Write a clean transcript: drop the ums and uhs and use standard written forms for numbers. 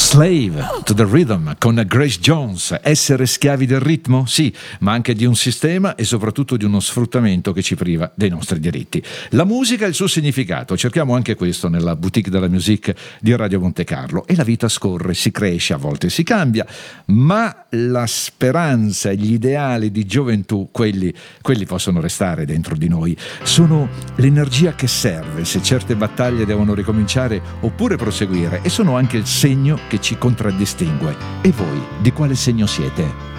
Slave to the Rhythm con Grace Jones. Essere schiavi del ritmo? Sì, ma anche di un sistema e soprattutto di uno sfruttamento che ci priva dei nostri diritti. La musica e il suo significato, cerchiamo anche questo nella boutique della musique di Radio Monte Carlo. E la vita scorre, si cresce, a volte si cambia, ma la speranza e gli ideali di gioventù, quelli possono restare dentro di noi. Sono l'energia che serve se certe battaglie devono ricominciare oppure proseguire, e sono anche il segno che ci contraddistingue. E voi, di quale segno siete?